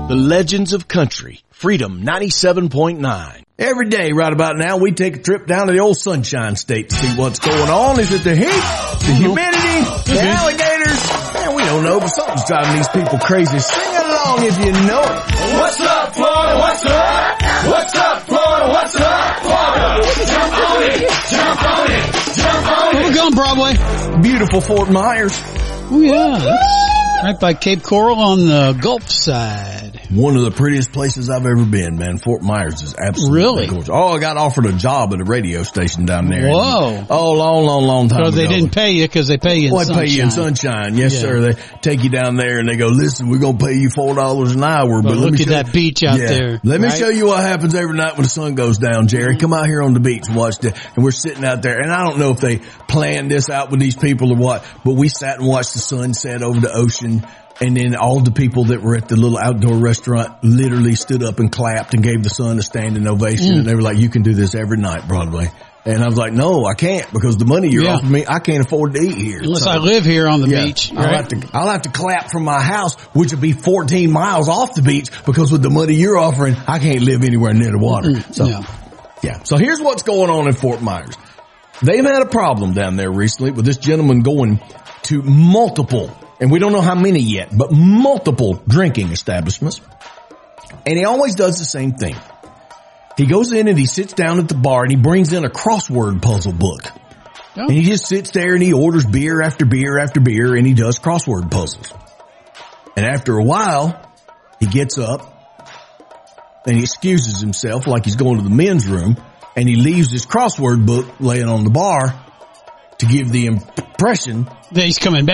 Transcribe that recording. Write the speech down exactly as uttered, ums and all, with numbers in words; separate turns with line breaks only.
The Legends of Country, Freedom ninety-seven point nine.
Every day, right about now, we take a trip down to the old Sunshine State to see what's going on. Is it the heat, the humidity, the alligators? Man, we don't know, but something's driving these people crazy. Sing along if you know it.
What's up, Florida? What's up? What's up, Florida? What's up, Florida? Jump on it, jump on it, jump on it.
We're going Broadway.
Beautiful Fort Myers.
Oh, yeah. That's right by Cape Coral on the Gulf side.
One of the prettiest places I've ever been, man. Fort Myers is absolutely
really
gorgeous. Oh, I got offered a job at a radio station down there.
Whoa.
Oh, long, long, long time
so
ago.
So they didn't pay you because they pay you in
well,
sunshine.
They pay you in sunshine. Yes, yeah. sir. They take you down there and they go, listen, we're going to pay you four dollars an hour.
But, but
let
look
me
at
show
that beach out
yeah.
there.
Let
right?
me show you what happens every night when the sun goes down, Jerry. Mm-hmm. Come out here on the beach and watch that. And we're sitting out there. And I don't know if they planned this out with these people or what, but we sat and watched the sunset over the ocean. And then all the people that were at the little outdoor restaurant literally stood up and clapped and gave the sun a standing ovation. Mm. And they were like, you can do this every night, Broadway. And I was like, no, I can't, because the money you're yeah. offering me, I can't afford to eat here.
Unless
so,
I live here on the
yeah,
beach.
I'll
right?
have to, I'll have to clap from my house, which would be fourteen miles off the beach, because with the money you're offering, I can't live anywhere near the water. Mm, so, yeah. yeah. So here's what's going on in Fort Myers. They've had a problem down there recently with this gentleman going to multiple, and we don't know how many yet, but multiple drinking establishments. And he always does the same thing. He goes in and he sits down at the bar and he brings in a crossword puzzle book. Oh. And he just sits there and he orders beer after beer after beer and he does crossword puzzles. And after a while, he gets up and he excuses himself like he's going to the men's room, and he leaves his crossword book laying on the bar to give the impression
that he's coming back.